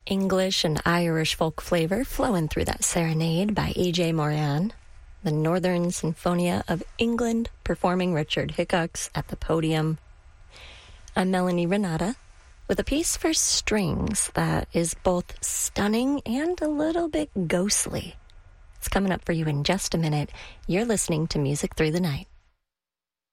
English and Irish folk flavor flowing through that serenade by A.J. Moran, the Northern Sinfonia of England performing Richard Hickox at the podium. I'm Melanie Renata with a piece for strings that is both stunning and a little bit ghostly. It's coming up for you in just a minute. You're listening to Music Through the Night.